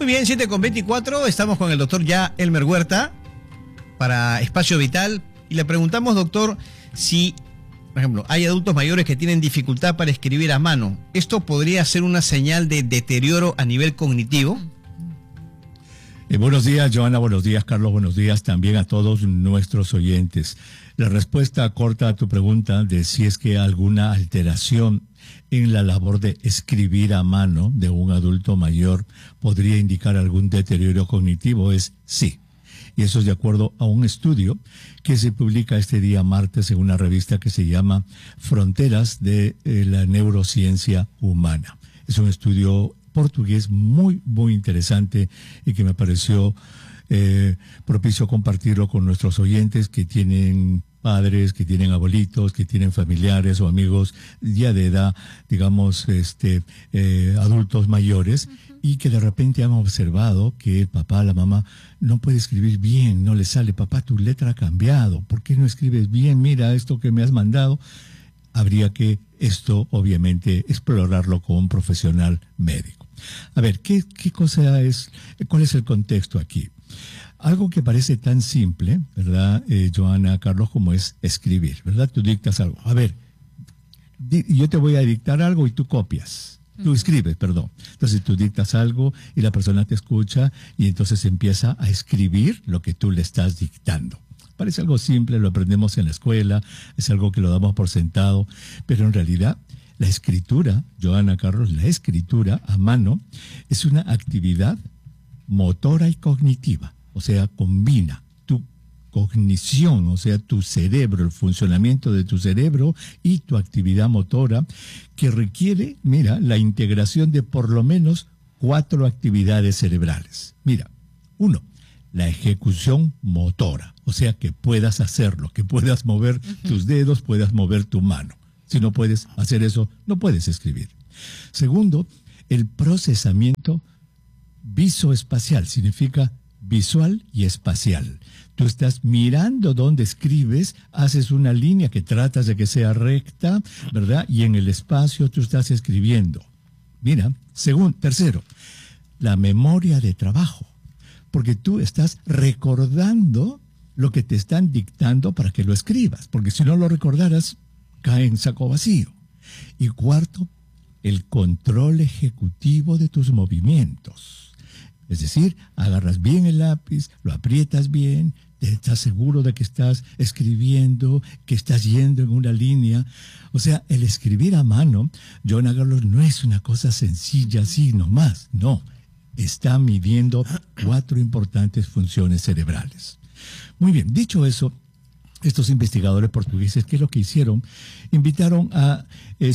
Muy bien, 7:24, estamos con el doctor ya Elmer Huerta para Espacio Vital y le preguntamos, doctor, si, por ejemplo, hay adultos mayores que tienen dificultad para escribir a mano. ¿Esto podría ser una señal de deterioro a nivel cognitivo? Buenos días, Joana, buenos días, Carlos, buenos días también a todos nuestros oyentes. La respuesta corta a tu pregunta de si es que alguna alteración en la labor de escribir a mano de un adulto mayor podría indicar algún deterioro cognitivo es sí. Y eso es de acuerdo a un estudio que se publica este día martes en una revista que se llama Fronteras de la Neurociencia Humana. Es un estudio portugués muy, muy interesante y que me pareció propicio compartirlo con nuestros oyentes que tienen padres, que tienen abuelitos, que tienen familiares o amigos ya de edad, digamos, adultos mayores, y que de repente han observado que el papá, la mamá, no puede escribir bien, no le sale. Papá, tu letra ha cambiado, ¿por qué no escribes bien? Mira esto que me has mandado. Habría que esto, obviamente, explorarlo con un profesional médico. A ver, ¿qué cosa es? ¿Cuál es el contexto aquí? Algo que parece tan simple, ¿verdad, Joana, Carlos, como es escribir, ¿verdad? Tú dictas algo. A ver, yo te voy a dictar algo y tú copias. Tú escribes, perdón. Entonces tú dictas algo y la persona te escucha y entonces empieza a escribir lo que tú le estás dictando. Parece algo simple, lo aprendemos en la escuela, es algo que lo damos por sentado, pero en realidad la escritura, Joana, Carlos, la escritura a mano es una actividad motora y cognitiva, o sea, combina tu cognición, o sea, tu cerebro, el funcionamiento de tu cerebro y tu actividad motora, que requiere, mira, la integración de por lo menos 4 actividades cerebrales. Mira, 1, la ejecución motora, o sea, que puedas hacerlo, que puedas mover tus dedos, puedas mover tu mano. Si no puedes hacer eso, no puedes escribir. Segundo, el procesamiento visoespacial, significa visual y espacial. Tú estás mirando dónde escribes, haces una línea que tratas de que sea recta, ¿verdad? Y en el espacio tú estás escribiendo. Mira, tercero, la memoria de trabajo, porque tú estás recordando lo que te están dictando para que lo escribas, porque si no lo recordaras, cae en saco vacío. Y cuarto, el control ejecutivo de tus movimientos. Es decir, agarras bien el lápiz, lo aprietas bien, te estás seguro de que estás escribiendo, que estás yendo en una línea. O sea, el escribir a mano, Joana, Carlos, no es una cosa sencilla así nomás, no. Está midiendo 4 importantes funciones cerebrales. Muy bien, dicho eso, estos investigadores portugueses, ¿qué es lo que hicieron? Invitaron a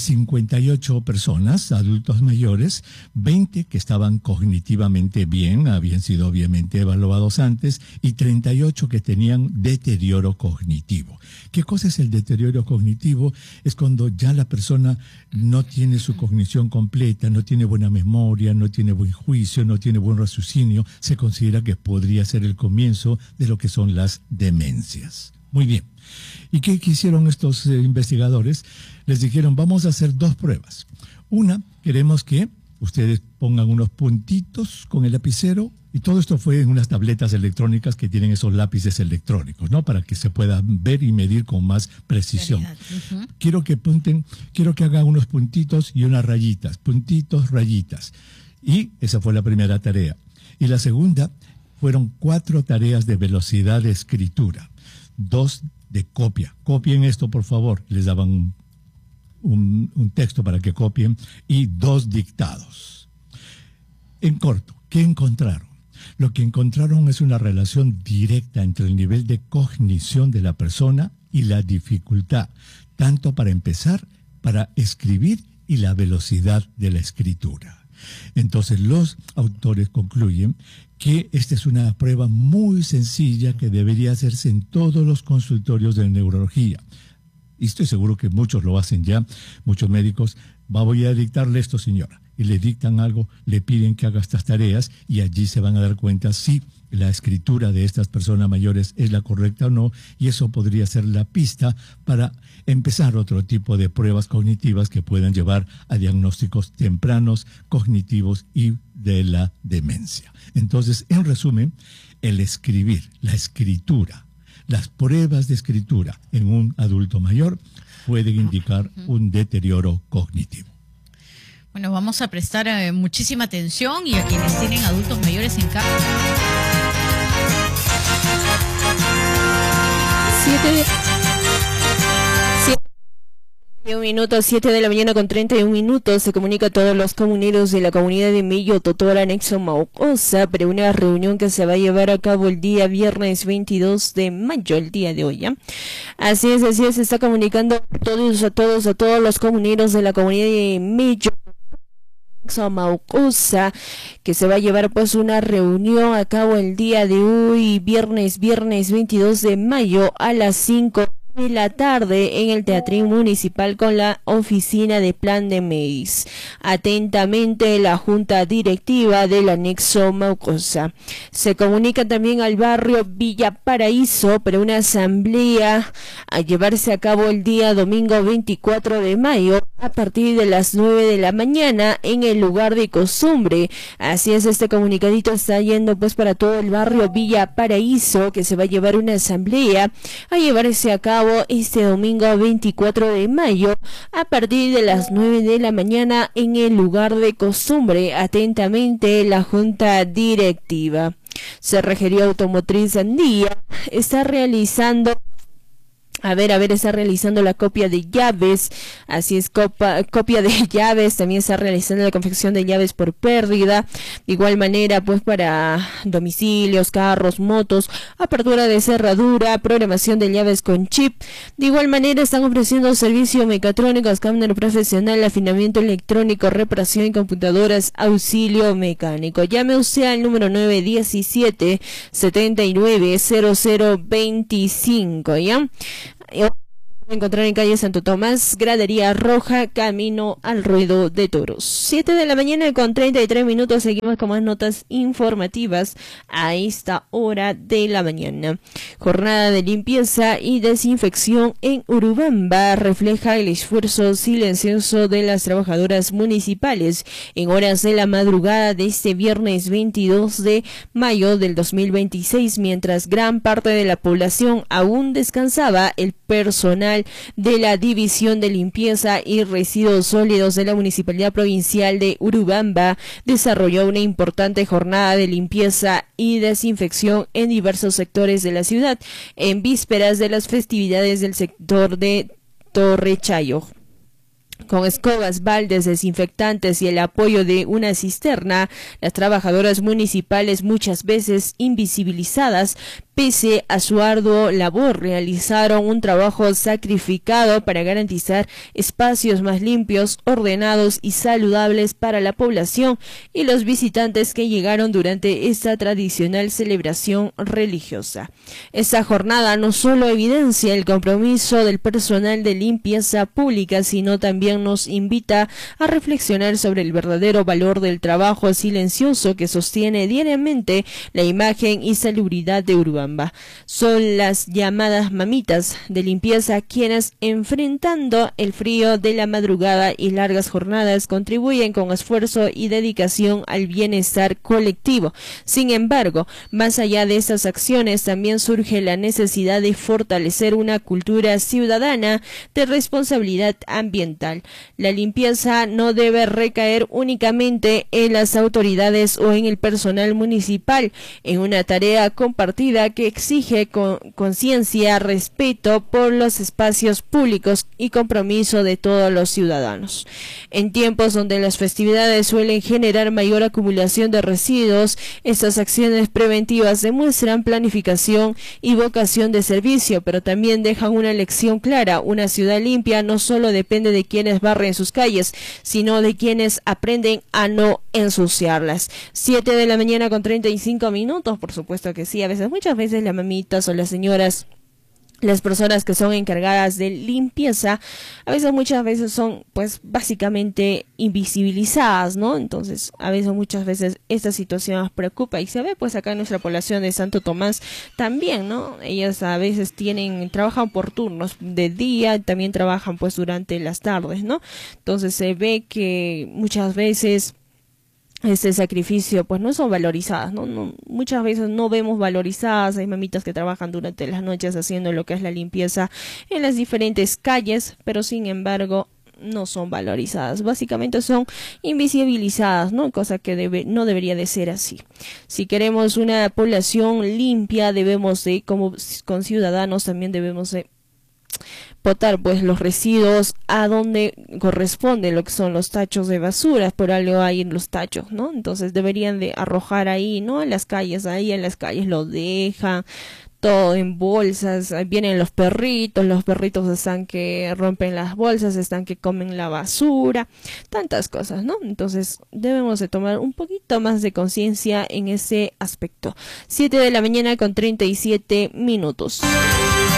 58 personas, adultos mayores, 20 que estaban cognitivamente bien, habían sido obviamente evaluados antes, y 38 que tenían deterioro cognitivo. ¿Qué cosa es el deterioro cognitivo? Es cuando ya la persona no tiene su cognición completa, no tiene buena memoria, no tiene buen juicio, no tiene buen raciocinio. Se considera que podría ser el comienzo de lo que son las demencias. Muy bien. ¿Y qué hicieron estos investigadores? Les dijeron, vamos a hacer 2 pruebas. Una, queremos que ustedes pongan unos puntitos con el lapicero, y todo esto fue en unas tabletas electrónicas que tienen esos lápices electrónicos, ¿no? Para que se pueda ver y medir con más precisión. Quiero que hagan unos puntitos y unas rayitas, puntitos, rayitas. Y esa fue la primera tarea. Y la segunda fueron 4 tareas de velocidad de escritura. 2 de copia. Copien esto, por favor. Les daban un texto para que copien, y 2 dictados. En corto, ¿qué encontraron? Lo que encontraron es una relación directa entre el nivel de cognición de la persona y la dificultad, tanto para empezar, para escribir, y la velocidad de la escritura. Entonces los autores concluyen que esta es una prueba muy sencilla que debería hacerse en todos los consultorios de neurología. Y estoy seguro que muchos lo hacen ya, muchos médicos. Voy a dictarle esto, señora. Y le dictan algo, le piden que haga estas tareas, y allí se van a dar cuenta si la escritura de estas personas mayores es la correcta o no, y eso podría ser la pista para empezar otro tipo de pruebas cognitivas que puedan llevar a diagnósticos tempranos, cognitivos y de la demencia. Entonces, en resumen, el escribir, la escritura, las pruebas de escritura en un adulto mayor pueden indicar un deterioro cognitivo. Bueno, vamos a prestar muchísima atención y a quienes tienen adultos mayores en casa. 7 de la mañana con 31 minutos, se comunica a todos los comuneros de la comunidad de Millo, Totor, Anexo Maucosa, para una reunión que se va a llevar a cabo el día viernes 22 de mayo, el día de hoy, ¿ya? Así es, se está comunicando a todos los comuneros de la comunidad de Millo, Maucosa, que se va a llevar pues una reunión a cabo el día de hoy, viernes 22 de mayo a las 5 de la tarde en el Teatrín Municipal con la oficina de plan de MEIS. Atentamente, la Junta Directiva del Anexo Maucosa. Se comunica también al barrio Villa Paraíso para una asamblea a llevarse a cabo el día domingo 24 de mayo a partir de las 9 de la mañana en el lugar de costumbre. Así es, este comunicadito está yendo pues para todo el barrio Villa Paraíso, que se va a llevar una asamblea a llevarse a cabo este domingo 24 de mayo a partir de las 9 de la mañana en el lugar de costumbre. Atentamente, la Junta Directiva. Cerrajería Automotriz Andía está realizando está realizando la copia de llaves, así es, copia de llaves, también está realizando la confección de llaves por pérdida, de igual manera pues para domicilios, carros, motos, apertura de cerradura, programación de llaves con chip. De igual manera están ofreciendo servicio mecatrónico, escáner profesional, afinamiento electrónico, reparación en computadoras, auxilio mecánico. Llame usted al número 917 790025, ¿ya? Encontrar en calle Santo Tomás, Gradería Roja, camino al Ruedo de Toros. 7 de la mañana con 33 minutos, seguimos con más notas informativas a esta hora de la mañana. Jornada de limpieza y desinfección en Urubamba refleja el esfuerzo silencioso de las trabajadoras municipales en horas de la madrugada de este viernes 22 de mayo del 2026, mientras gran parte de la población aún descansaba. El personal de la División de Limpieza y Residuos Sólidos de la Municipalidad Provincial de Urubamba desarrolló una importante jornada de limpieza y desinfección en diversos sectores de la ciudad, en vísperas de las festividades del sector de Torrechayo. Con escobas, baldes, desinfectantes y el apoyo de una cisterna, las trabajadoras municipales, muchas veces invisibilizadas, pese a su arduo labor, realizaron un trabajo sacrificado para garantizar espacios más limpios, ordenados y saludables para la población y los visitantes que llegaron durante esta tradicional celebración religiosa. Esta jornada no solo evidencia el compromiso del personal de limpieza pública, sino también nos invita a reflexionar sobre el verdadero valor del trabajo silencioso que sostiene diariamente la imagen y salubridad de Urubamba. Son las llamadas mamitas de limpieza quienes, enfrentando el frío de la madrugada y largas jornadas, contribuyen con esfuerzo y dedicación al bienestar colectivo. Sin embargo, más allá de estas acciones, también surge la necesidad de fortalecer una cultura ciudadana de responsabilidad ambiental. La limpieza no debe recaer únicamente en las autoridades o en el personal municipal, en una tarea compartida que exige conciencia, respeto por los espacios públicos y compromiso de todos los ciudadanos. En tiempos donde las festividades suelen generar mayor acumulación de residuos, estas acciones preventivas demuestran planificación y vocación de servicio, pero también dejan una lección clara. Una ciudad limpia no solo depende de quienes barren sus calles, sino de quienes aprenden a no ensuciarlas. 7 de la mañana con 35 minutos, por supuesto que sí, muchas veces las mamitas o las señoras, las personas que son encargadas de limpieza, muchas veces son pues básicamente invisibilizadas, ¿no? Entonces, muchas veces esta situación nos preocupa y se ve pues acá en nuestra población de Santo Tomás también, ¿no? Ellas a veces trabajan por turnos de día, también trabajan pues durante las tardes, ¿no? Entonces se ve que muchas veces ese sacrificio pues no son valorizadas, ¿no? Muchas veces no vemos valorizadas. Hay mamitas que trabajan durante las noches haciendo lo que es la limpieza en las diferentes calles, pero sin embargo no son valorizadas, básicamente son invisibilizadas, ¿no? Cosa que no debería de ser así. Si queremos una población limpia, debemos de, como con ciudadanos, también debemos de botar pues los residuos a donde corresponde, lo que son los tachos de basura. Por algo hay en los tachos, ¿no? Entonces deberían de arrojar ahí, ¿no? En las calles, ahí en las calles lo dejan todo en bolsas. Ahí vienen los perritos están que rompen las bolsas, están que comen la basura, tantas cosas, ¿no? Entonces debemos de tomar un poquito más de conciencia en ese aspecto. 7 de la mañana con 37 minutos.